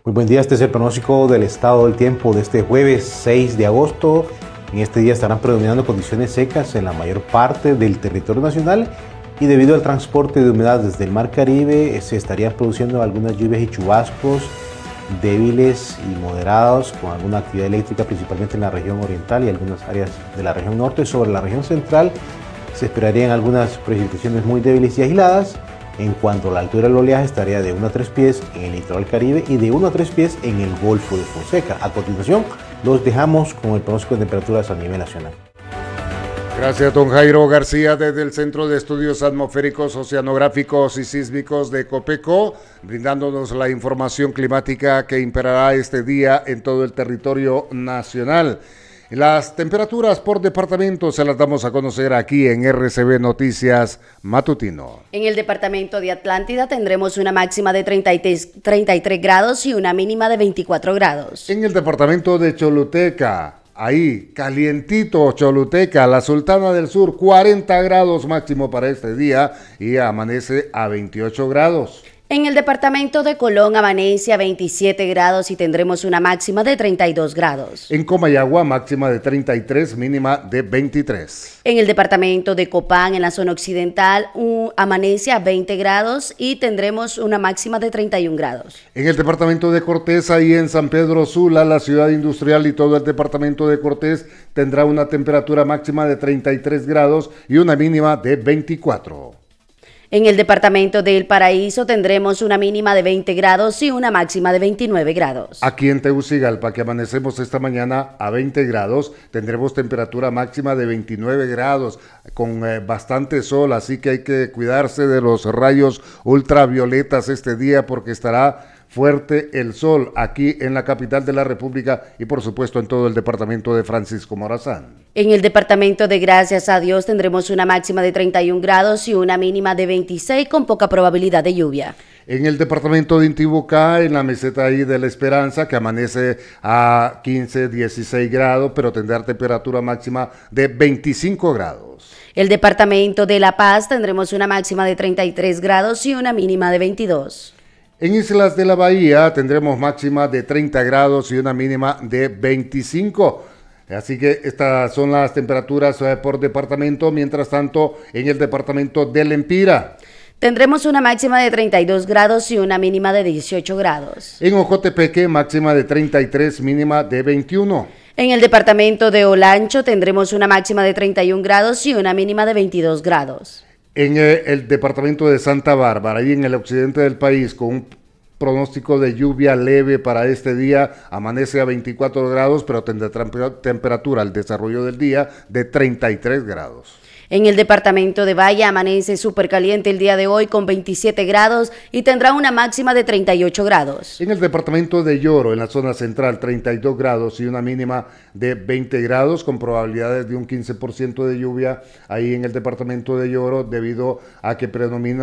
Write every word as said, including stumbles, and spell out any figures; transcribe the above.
Muy buen día, este es el pronóstico del estado del tiempo de este jueves seis de agosto. En este día estarán predominando condiciones secas en la mayor parte del territorio nacional y debido al transporte de humedad desde el Mar Caribe se estarían produciendo algunas lluvias y chubascos débiles y moderados con alguna actividad eléctrica principalmente en la región oriental y algunas áreas de la región norte. Sobre la región central se esperarían algunas precipitaciones muy débiles y aisladas. En cuanto a la altura del oleaje, estaría de uno a tres pies en el litoral Caribe y de uno a tres pies en el Golfo de Fonseca. A continuación, los dejamos con el pronóstico de temperaturas a nivel nacional. Gracias, don Jairo García, desde el Centro de Estudios Atmosféricos, Oceanográficos y Sísmicos de Copeco, brindándonos la información climática que imperará este día en todo el territorio nacional. Las temperaturas por departamento se las damos a conocer aquí en R C B Noticias Matutino. En el departamento de Atlántida tendremos una máxima de treinta y tres grados y una mínima de veinticuatro grados. En el departamento de Choluteca, ahí calientito Choluteca, la Sultana del Sur, cuarenta grados máximo para este día y amanece a veintiocho grados. En el departamento de Colón amanece a veintisiete grados y tendremos una máxima de treinta y dos grados. En Comayagua, máxima de treinta y tres, mínima de veintitrés. En el departamento de Copán, en la zona occidental, un, amanece a veinte grados y tendremos una máxima de treinta y un grados. En el departamento de Cortés, ahí en San Pedro Sula, la ciudad industrial y todo el departamento de Cortés tendrá una temperatura máxima de treinta y tres grados y una mínima de veinticuatro. En el departamento de El Paraíso tendremos una mínima de veinte grados y una máxima de veintinueve grados. Aquí en Tegucigalpa, que amanecemos esta mañana a veinte grados, tendremos temperatura máxima de veintinueve grados, con eh, bastante sol, así que hay que cuidarse de los rayos ultravioletas este día porque estará fuerte el sol aquí en la capital de la República y por supuesto en todo el departamento de Francisco Morazán. En el departamento de Gracias a Dios tendremos una máxima de treinta y un grados y una mínima de veintiséis con poca probabilidad de lluvia. En el departamento de Intibucá, en la meseta ahí de la Esperanza, que amanece a quince, dieciséis grados, pero tendrá temperatura máxima de veinticinco grados. El departamento de La Paz tendremos una máxima de treinta y tres grados y una mínima de veintidós. En Islas de la Bahía tendremos máxima de treinta grados y una mínima de veinticinco. Así que estas son las temperaturas eh, por departamento. Mientras tanto, en el departamento del Empira tendremos una máxima de treinta y dos grados y una mínima de dieciocho grados. En Ocotepeque, máxima de treinta y tres, mínima de veintiuno. En el departamento de Olancho tendremos una máxima de treinta y un grados y una mínima de veintidós grados. En el departamento de Santa Bárbara, ahí en el occidente del país, con un pronóstico de lluvia leve para este día, amanece a veinticuatro grados, pero tendrá temperatura al desarrollo del día de treinta y tres grados. En el departamento de Valle amanece súper caliente el día de hoy con veintisiete grados y tendrá una máxima de treinta y ocho grados. En el departamento de Lloro, en la zona central, treinta y dos grados y una mínima de veinte grados con probabilidades de un quince por ciento de lluvia ahí en el departamento de Lloro debido a que predomina